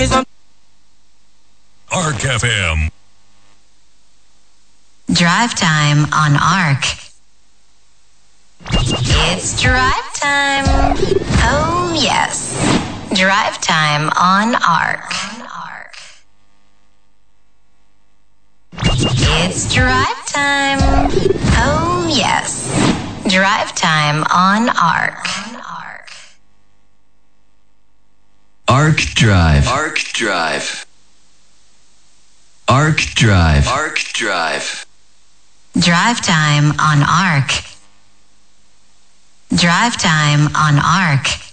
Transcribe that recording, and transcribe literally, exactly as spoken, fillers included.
some Arc F M. Drive time on Arc. It's drive time. Oh, yes. Drive time on Arc. It's drive time. Oh, yes. Drive time on Arc. Arc Drive. Arc Drive. Arc Drive. Arc Drive. Drive time on Arc. Drive time on Arc.